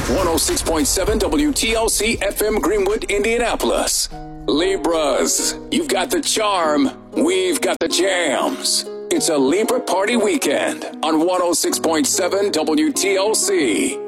106.7 WTLC FM Greenwood, Indianapolis. Libras, you've got the charm, we've got the jams. It's a Libra party weekend on 106.7 WTLC.